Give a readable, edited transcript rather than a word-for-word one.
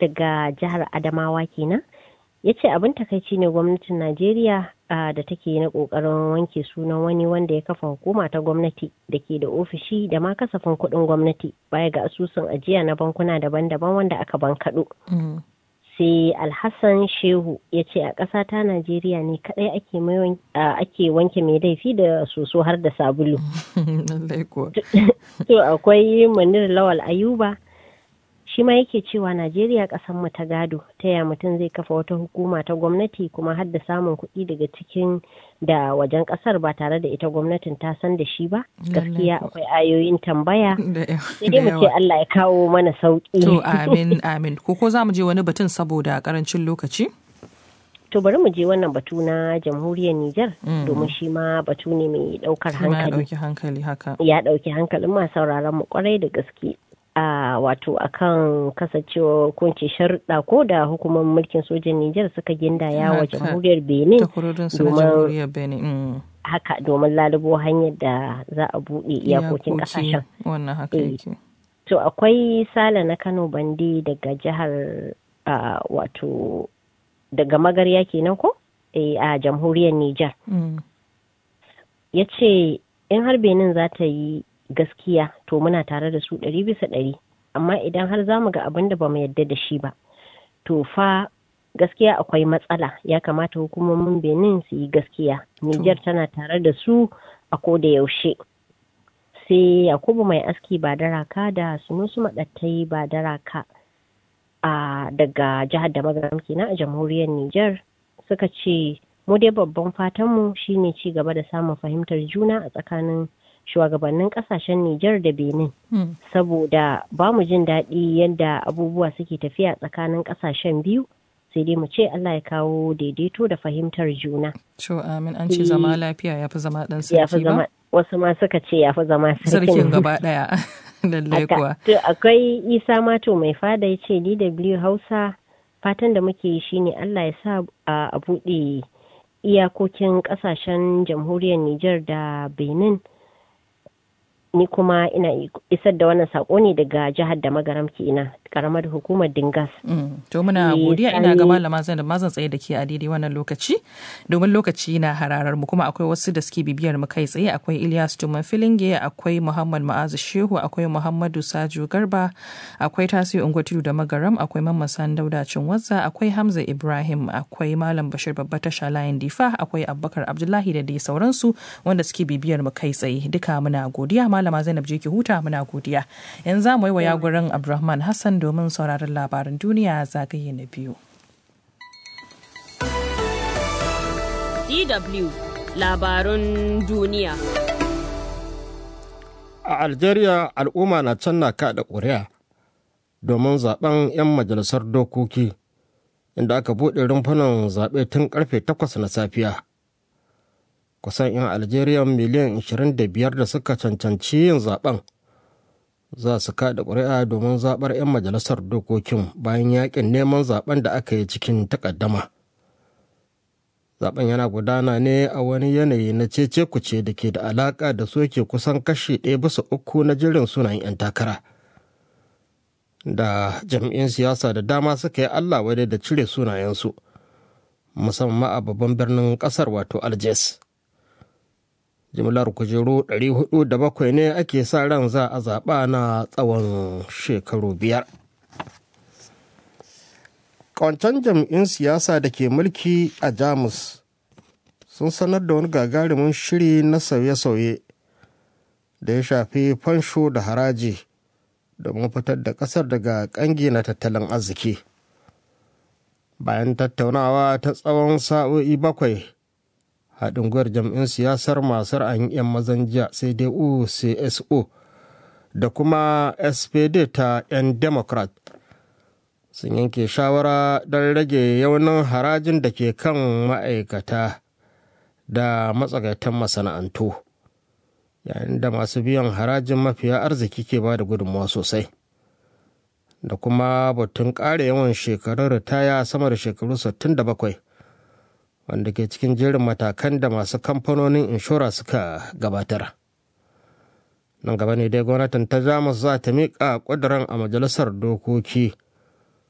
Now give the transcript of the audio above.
daga jihar Adamawa kenan. Ya ce abin takaici ne gwamnatin Najeriya da take na ƙoƙarin wanke sunan wani wanda ya kafa hukuma ta gwamnati da ke da ofishi da ma kasafin kuɗin gwamnati baya ga asusun ajiya na bankuna daban-daban wanda aka bankaɗo. Sai Alhassan Shehu ya ce a ƙasa ta Najeriya ne kaɗai ake wanke mai laifi da soso har da sabulu. To akwai Munir Lawal Ayuba shi ma yake cewa Najeriya ƙasar mu ta gado ta ya mutum zai kafa wata hukuma ta gwamnati kuma har da samun kuɗi daga cikin da wajen ƙasar ba tare da ita gwamnatin ta san da shi ba. Gaskiya akwai ayoyin tambaya sai dai mu ce Allah ya kawo mana sauƙi. To amin. Ko za mu je wani batun saboda ƙarancin lokaci? To bari mu je wannan batu na jamhuriyar Nijar domin shi ma batu ne mai ɗaukar hankali. Ya ɗauki hankalin masu sauraron mu kwarai da gaske. Wato akan kasancewa kunce sharuɗa ko da hukumar mulkin sojan Nijar suka gindaya wa jamhuriyar Benin domin lalubo hanyar da za a buɗe iyakokin ƙasashen. Wannan haka yake. To akwai Sale na Kano Bande daga jihar wato daga Magarya kenan ko a jamhuriyar Nijar. Ya ce in har Benin za ta yi gaskiya to muna tare da su 100%, amma idan har zamu ga abin da bamu yadda da shi ba to fa gaskiya akwai matsala, ya kamata hukumomin Benin su yi gaskiya. Niger tana tare da su a koda yaushe. Sai Yakubu Mai Aski Badaraka da Sunusu Madattai Badaraka daga jihar da Magaram kenan a jamhuriyar Niger suka ce mu dai babban fatanmu shine ci gaba da samun fahimtar juna a tsakanin shugabannin kasashen Nijar da Benin saboda ba mu jin daɗi yadda abubuwa suke tafiya tsakanin kasashen biyu, sai dai mu ce Allah ya kawo daidaito da fahimtar juna. To amin, an ce zama lafiya ya fi zama ɗan sarki ba? Wasu ma suka ce ya fi zama sarkin gaba ɗaya. Lallai kuwa. To akwai Isa Mato mai fada ya ce DW Hausa fatan da muke yi shine Allah ya sa a buɗe iyakokin kasashen jamhuriyar Nijar da Benin. Ni kuma ina isar da wannan sako ne daga jihar da Magaram kenan, karamar hukumar Dingas. To muna godiya, ina ga malama Zainab mazan tsaye da ke a daidai wannan lokaci domin lokaci na hararar mu, kuma akwai wasu da suke bibiyar mu kai tsaye. Akwai Ilyas Tuman Filinge, akwai Muhammad Ma'azu Shehu, akwai Muhammadu Saju Garba, akwai Tasiu Ungwatudu da Magaram, akwai Mamman Sani Dauda Cinwazza, akwai Hamza Ibrahim, akwai Malam Bashir Babba Tasha Layin Difa, akwai Abubakar Abdullahi da dai sauransu wanda suke bibiyar mu kai tsaye. Duka muna godiya. Malama Zainab je ki huta, muna godiya. Yanzu mu yi wa yagurin Abdulrahman Hassan domin sauraron labaran duniya zagaye na biyu. DW labarun duniya. A Algeria al'umma na can na kaɗa ƙuri'a domin zaben 'yan majalisar dokoki, inda aka buɗe rumfunan zaɓe tun ƙarfe 8 na safiya. Kusan 'yan Algeria miliyan 25 da suka cancanci yin zaben za su kaɗa ƙuri'a domin zaɓar 'yan majalisar dokokin bayan yakin neman zaben da aka yi cikin takaddama. Zaben yana gudana ne a wani yanayi na cece-kuce da ke da alaƙa da soke kusan kashi 1/3 na jirin sunayen 'yan takara, da jam'in siyasa da dama suka yi Allah wadai da cire sunayensu, musamman a babban birnin ƙasar wato Algiers. Jimlar kujeru 407 ne ake sa ran za a zaɓa na tsawon shekaru 5. Ƙawancen jam'in siyasa da ke mulki a Jamus sun sanar da wani gagarumin shiri na sauye-sauye da ya shafi fansho da haraji domin fitar da ƙasar daga ƙangi na tattalin arziki. Bayan tattaunawa ta tsawon sa'o'i 7, haɗin gwiwar jam'in siyasar masu ra'ayin 'yan mazan jiya CDU CSO da kuma SPD ta 'yan Democrat sun yanke shawara don rage yawan harajin da ke kan ma'aikata da matsakaitan masana'antu, yayin da masu biyan harajin mafiya arziki ke ba da gudunmawa sosai, da kuma batun ƙara yawan shekarun ritaya sama da shekaru 67 wanda ke cikin jerin matakan da masu kamfanonin inshora suka gabatar. Nan gaba ne dai gwamnatin ta Jamus za ta miƙa ƙudurin a majalisar dokoki